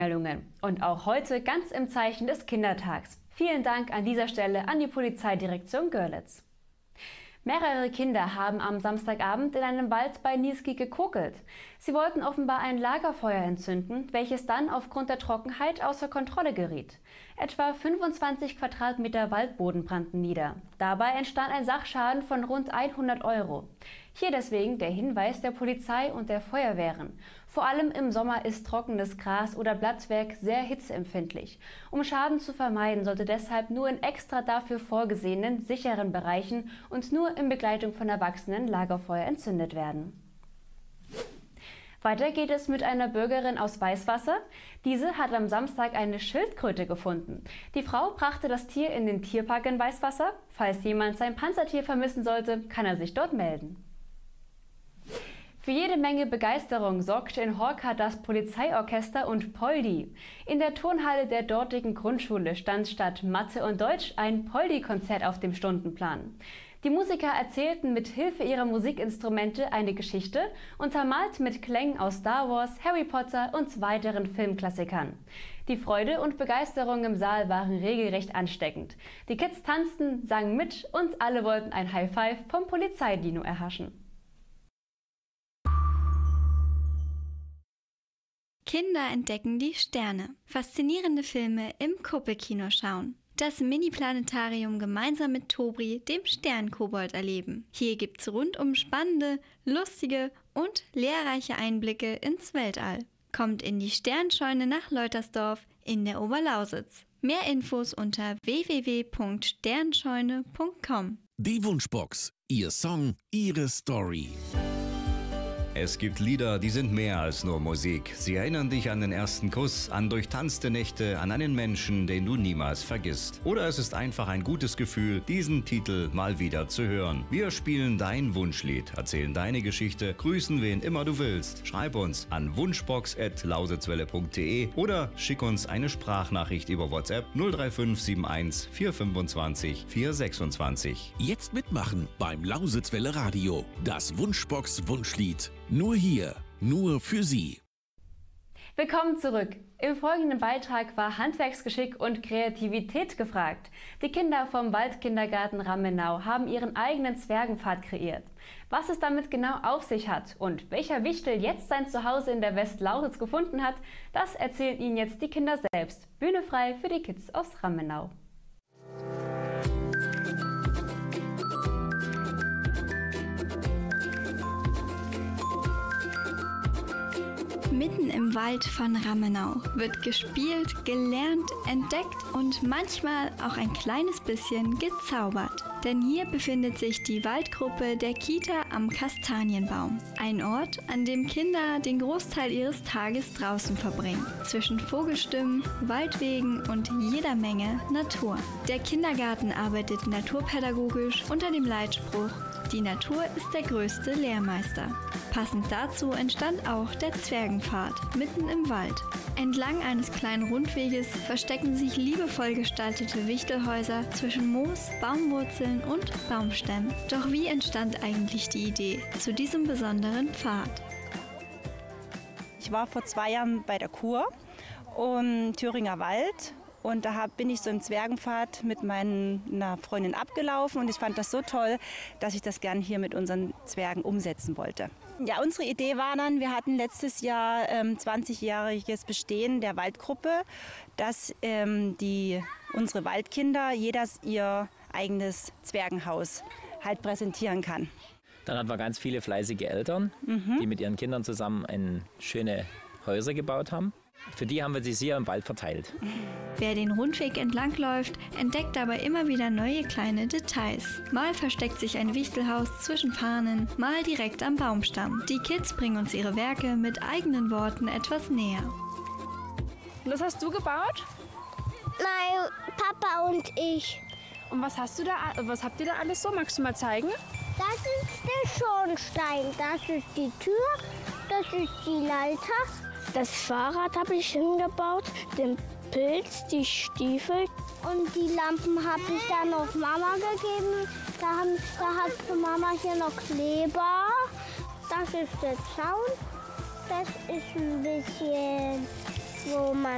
Meldungen. Und auch heute ganz im Zeichen des Kindertags. Vielen Dank an dieser Stelle an die Polizeidirektion Görlitz. Mehrere Kinder haben am Samstagabend in einem Wald bei Niesky gekokelt. Sie wollten offenbar ein Lagerfeuer entzünden, welches dann aufgrund der Trockenheit außer Kontrolle geriet. Etwa 25 Quadratmeter Waldboden brannten nieder. Dabei entstand ein Sachschaden von rund 100 €. Hier deswegen der Hinweis der Polizei und der Feuerwehren. Vor allem im Sommer ist trockenes Gras oder Blattwerk sehr hitzeempfindlich. Um Schaden zu vermeiden, sollte deshalb nur in extra dafür vorgesehenen, sicheren Bereichen und nur in Begleitung von Erwachsenen Lagerfeuer entzündet werden. Weiter geht es mit einer Bürgerin aus Weißwasser. Diese hat am Samstag eine Schildkröte gefunden. Die Frau brachte das Tier in den Tierpark in Weißwasser. Falls jemand sein Panzertier vermissen sollte, kann er sich dort melden. Für jede Menge Begeisterung sorgte in Horka das Polizeiorchester und Poldi. In der Turnhalle der dortigen Grundschule stand statt Mathe und Deutsch ein Poldi-Konzert auf dem Stundenplan. Die Musiker erzählten mit Hilfe ihrer Musikinstrumente eine Geschichte, untermalt mit Klängen aus Star Wars, Harry Potter und weiteren Filmklassikern. Die Freude und Begeisterung im Saal waren regelrecht ansteckend. Die Kids tanzten, sangen mit und alle wollten ein High Five vom Polizeidino erhaschen. Kinder entdecken die Sterne. Faszinierende Filme im Kuppelkino schauen. Das Mini-Planetarium gemeinsam mit Tobri, dem Sternkobold, erleben. Hier gibt's rundum spannende, lustige und lehrreiche Einblicke ins Weltall. Kommt in die Sternscheune nach Leutersdorf in der Oberlausitz. Mehr Infos unter www.sternscheune.com. Die Wunschbox. Ihr Song, Ihre Story. Es gibt Lieder, die sind mehr als nur Musik. Sie erinnern dich an den ersten Kuss, an durchtanzte Nächte, an einen Menschen, den du niemals vergisst. Oder es ist einfach ein gutes Gefühl, diesen Titel mal wieder zu hören. Wir spielen dein Wunschlied, erzählen deine Geschichte, grüßen wen immer du willst. Schreib uns an wunschbox@lausitzwelle.de oder schick uns eine Sprachnachricht über WhatsApp 03571 425 426. Jetzt mitmachen beim Lausitzwelle Radio. Das Wunschbox Wunschlied. Nur hier, nur für Sie. Willkommen zurück. Im folgenden Beitrag war Handwerksgeschick und Kreativität gefragt. Die Kinder vom Waldkindergarten Rammenau haben ihren eigenen Zwergenpfad kreiert. Was es damit genau auf sich hat und welcher Wichtel jetzt sein Zuhause in der Westlausitz gefunden hat, das erzählen Ihnen jetzt die Kinder selbst. Bühne frei für die Kids aus Rammenau. Mitten im Wald von Rammenau wird gespielt, gelernt, entdeckt und manchmal auch ein kleines bisschen gezaubert. Denn hier befindet sich die Waldgruppe der Kita am Kastanienbaum. Ein Ort, an dem Kinder den Großteil ihres Tages draußen verbringen. Zwischen Vogelstimmen, Waldwegen und jeder Menge Natur. Der Kindergarten arbeitet naturpädagogisch unter dem Leitspruch: Die Natur ist der größte Lehrmeister. Passend dazu entstand auch der Zwergenpfad mitten im Wald. Entlang eines kleinen Rundweges verstecken sich liebevoll gestaltete Wichtelhäuser zwischen Moos, Baumwurzeln und Baumstämmen. Doch wie entstand eigentlich die Idee zu diesem besonderen Pfad? Ich war vor 2 Jahren bei der Kur im Thüringer Wald. Und da bin ich so im Zwergenpfad mit meiner Freundin abgelaufen und ich fand das so toll, dass ich das gern hier mit unseren Zwergen umsetzen wollte. Ja, unsere Idee war dann, wir hatten letztes Jahr 20-jähriges Bestehen der Waldgruppe, dass unsere Waldkinder jeder ihr eigenes Zwergenhaus halt präsentieren kann. Dann hatten wir ganz viele fleißige Eltern, die mit ihren Kindern zusammen schöne Häuser gebaut haben. Für die haben wir sie hier im Wald verteilt. Wer den Rundweg entlangläuft, entdeckt aber immer wieder neue kleine Details. Mal versteckt sich ein Wichtelhaus zwischen Farnen, mal direkt am Baumstamm. Die Kids bringen uns ihre Werke mit eigenen Worten etwas näher. Und das hast du gebaut? Nein, Papa und ich. Und was habt ihr da alles so? Magst du mal zeigen? Das ist der Schornstein, das ist die Tür, das ist die Leiter. Das Fahrrad habe ich hingebaut, den Pilz, die Stiefel. Und die Lampen habe ich dann noch Mama gegeben. Da hat Mama hier noch Kleber. Das ist der Zaun. Das ist ein bisschen, wo man